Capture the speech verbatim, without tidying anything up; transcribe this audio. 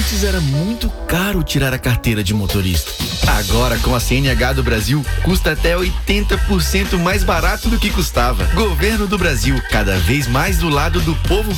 Antes era muito caro tirar a carteira de motorista. Agora, com a C N H do Brasil, custa até oitenta por cento mais barato do que custava. Governo do Brasil, cada vez mais do lado do povo